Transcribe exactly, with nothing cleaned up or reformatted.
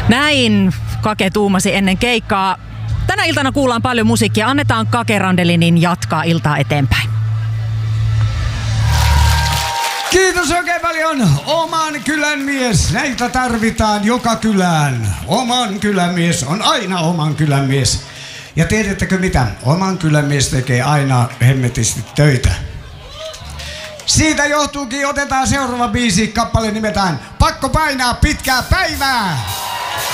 Näin Kake tuumasi ennen keikkaa. Tänä iltana kuullaan paljon musiikkia. Annetaan Kake Randelinin jatkaa iltaa eteenpäin. Kiitos oikein paljon. Oman kylän mies. Näitä tarvitaan joka kylään. Oman kylän mies on aina oman kylän mies. Ja tiedättekö mitä? Oman kylän mies tekee aina hemmetisti töitä. Siitä johtuukin, otetaan seuraava biisi. Kappale nimetään Pakko painaa pitkää päivää.